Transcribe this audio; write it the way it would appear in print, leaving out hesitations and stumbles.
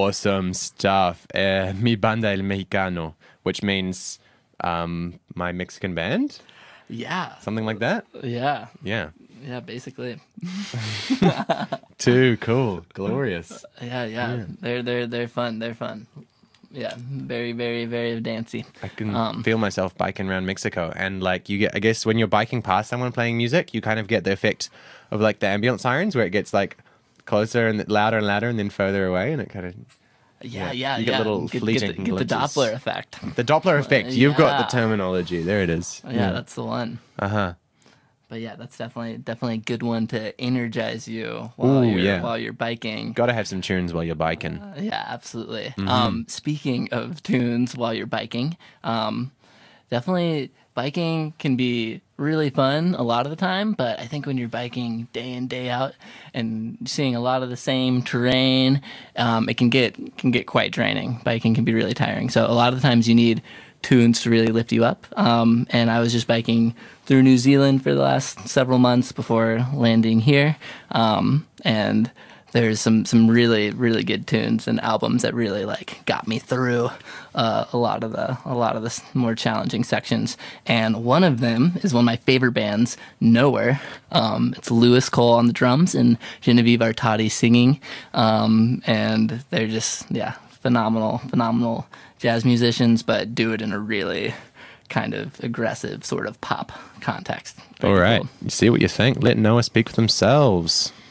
Awesome stuff. Mi banda el mexicano, which means my Mexican band, Yeah. something like that. Yeah. Yeah. Yeah, basically. Too cool. Glorious. Yeah. They're fun. They're fun. Yeah, very, very, very dancey. I can feel myself biking around Mexico, and like you get, I guess when you're biking past someone playing music, you kind of get the effect of like the ambulance sirens, where it gets like closer and louder, and then further away, and it kind of Yeah. You get little fleeting Get the glimpses. Doppler effect. The Doppler effect. You've got Yeah. the terminology. There it is. Yeah, that's the one. Uh-huh. But yeah, that's definitely a good one to energize you Ooh, while you're biking. Got to have some tunes while you're biking. Yeah, absolutely. Mm-hmm. Speaking of tunes while you're biking, definitely biking can be really fun a lot of the time, but I think when you're biking day in, day out and seeing a lot of the same terrain, it can get quite draining. Biking can be really tiring. So a lot of the times you need tunes to really lift you up. And I was just biking through New Zealand for the last several months before landing here. And there's some really, really good tunes and albums that really like got me through a lot of the more challenging sections. And one of them is one of my favorite bands, Nowhere. It's Lewis Cole on the drums and Genevieve Artadi singing. And they're just phenomenal jazz musicians, but do it in a really kind of aggressive sort of pop context. Very All right. cool. You see what you think. Let Noah speak for themselves.